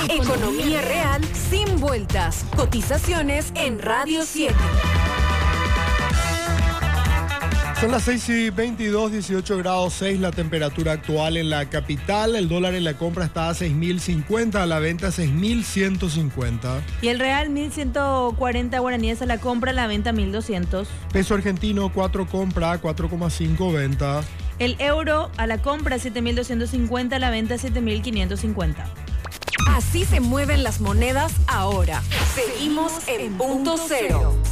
Economía real sin vueltas. Cotizaciones en Radio 7. Son las 6:22, 18 grados 6 la temperatura actual en la capital. El dólar en la compra está a 6.050, a la venta 6.150. Y el real 1.140 guaraníes a la compra, a la venta 1.200. Peso argentino 4 compra, 4,5 venta. El euro a la compra 7.250, a la venta 7.550. Así se mueven las monedas ahora. Seguimos en punto cero.